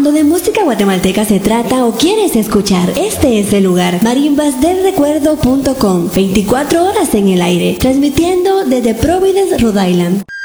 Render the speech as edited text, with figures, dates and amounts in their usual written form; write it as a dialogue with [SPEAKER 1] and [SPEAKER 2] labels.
[SPEAKER 1] Cuando de música guatemalteca se trata o quieres escuchar, este es el lugar. Marimbasdelrecuerdo.com, 24 horas en el aire, transmitiendo desde Providence, Rhode Island.